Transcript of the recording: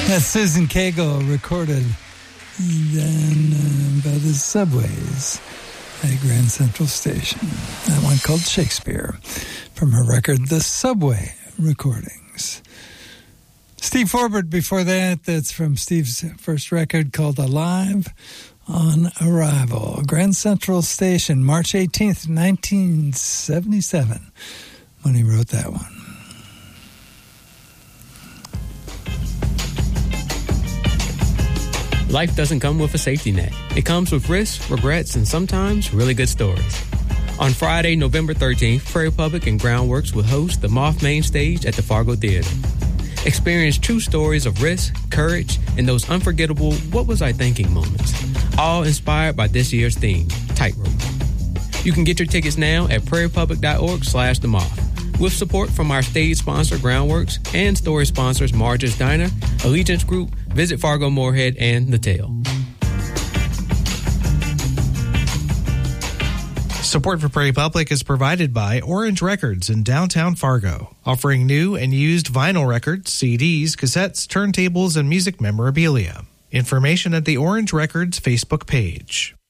That's Susan Cagle, recorded then by the Subways at Grand Central Station. That one called Shakespeare, from her record, The Subway Recordings. Steve Forbert before that, that's from Steve's first record called Alive on Arrival. Grand Central Station, March 18th, 1977, when he wrote that one. Life doesn't come with a safety net. It comes with risks, regrets, and sometimes really good stories. On Friday, November 13th, Prairie Public and Groundworks will host the Moth Main Stage at the Fargo Theater. Experience true stories of risk, courage, and those unforgettable "what was I thinking" moments, all inspired by this year's theme, Tightrope. You can get your tickets now at prairiepublic.org/The Moth. With support from our stage sponsor, Groundworks, and story sponsors, Marge's Diner, Allegiance Group, Visit Fargo Moorhead, and The Tale. Support for Prairie Public is provided by Orange Records in downtown Fargo, offering new and used vinyl records, CDs, cassettes, turntables, and music memorabilia. Information at the Orange Records Facebook page.